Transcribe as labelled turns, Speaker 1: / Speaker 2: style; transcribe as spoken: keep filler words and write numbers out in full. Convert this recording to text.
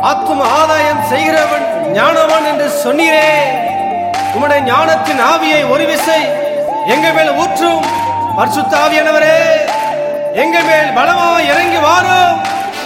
Speaker 1: ஆத்தும ஆதாயம் செய்கிறவன் ஞானவான் என்று சொன்னீரே. உம்முடைய ஞானத்தின் ஆவியை ஒரு விசை எங்கள் மேல் ஊற்றும். பரிசுத்த ஆவியானவரே, எங்கள் மேல் பலமாய் இறங்கி வாரும்.